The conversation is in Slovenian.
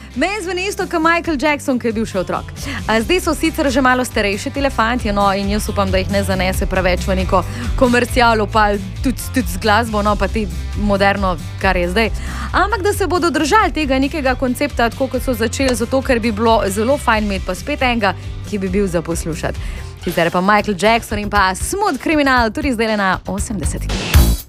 Meni zveni isto, kot Michael Jackson, ki je bil še otrok. Zdaj so sicer že malo starejši ti elefanti, no, in jaz upam, da jih ne zanese preveč v neko komercialo, pa tudi z glasbo, no, pa ti moderno, kar je zdaj. Ampak da se bodo držali tega nekega koncepta, tako kot so začeli, zato ker bi bilo zelo fajn imeti pa spet enega, ki bi bil za poslušati. Sicer pa Michael Jackson in pa Smooth Criminal, tudi zdaj na 80.